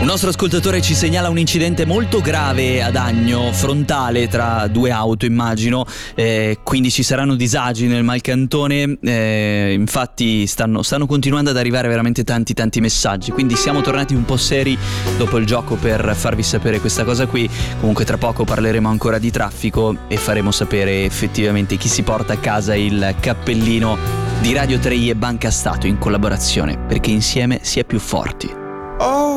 nostro ascoltatore ci segnala un incidente molto grave ad Agno, frontale tra due auto immagino, quindi ci saranno disagi nel Malcantone, infatti stanno continuando ad arrivare veramente tanti messaggi, quindi siamo tornati un po' seri dopo il gioco per farvi sapere questa cosa qui. Comunque tra poco parleremo ancora di traffico e faremo sapere effettivamente chi si porta a casa il cappellino di Radio 3 e Banca Stato in collaborazione, perché insieme si è più forti.